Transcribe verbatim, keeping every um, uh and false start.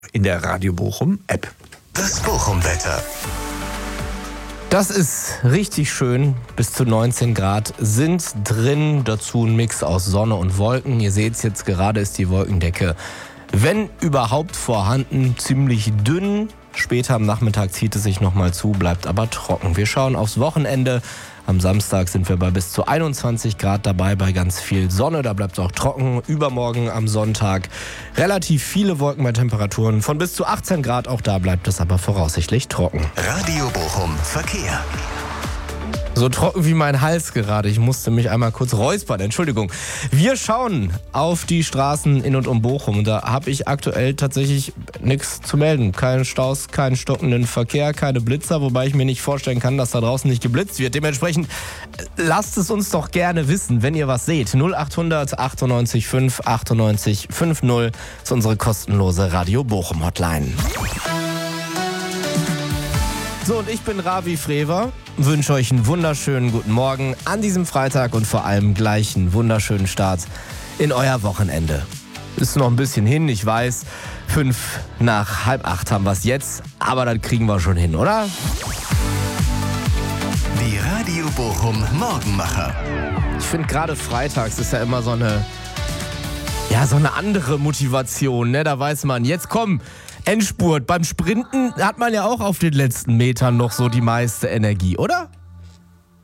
in der Radio Bochum App. Das Bochum-Wetter. Das ist richtig schön. Bis zu neunzehn Grad sind drin. Dazu ein Mix aus Sonne und Wolken. Ihr seht es jetzt, gerade ist die Wolkendecke, wenn überhaupt vorhanden, ziemlich dünn. Später am Nachmittag zieht es sich nochmal zu, bleibt aber trocken. Wir schauen aufs Wochenende. Am Samstag sind wir bei bis zu einundzwanzig Grad dabei, bei ganz viel Sonne. Da bleibt es auch trocken. Übermorgen am Sonntag relativ viele Wolken bei Temperaturen von bis zu achtzehn Grad. Auch da bleibt es aber voraussichtlich trocken. Radio Bochum Verkehr. So trocken wie mein Hals gerade. Ich musste mich einmal kurz räuspern. Entschuldigung. Wir schauen auf die Straßen in und um Bochum. Da habe ich aktuell tatsächlich nichts zu melden. Keine Staus, keinen stockenden Verkehr, keine Blitzer. Wobei ich mir nicht vorstellen kann, dass da draußen nicht geblitzt wird. Dementsprechend lasst es uns doch gerne wissen, wenn ihr was seht. null achthundert achtundneunzig fünf achtundneunzig fünfzig ist unsere kostenlose Radio Bochum Hotline. So, und ich bin Ravi Frewer, wünsche euch einen wunderschönen guten Morgen an diesem Freitag und vor allem gleich einen wunderschönen Start in euer Wochenende. Ist noch ein bisschen hin, ich weiß, fünf nach halb acht haben wir es jetzt, aber das kriegen wir schon hin, oder? Die Radio Bochum Morgenmacher. Ich finde gerade freitags ist ja immer so eine, ja, so eine andere Motivation, ne? Da weiß man, jetzt komm, Endspurt. Beim Sprinten hat man ja auch auf den letzten Metern noch so die meiste Energie, oder?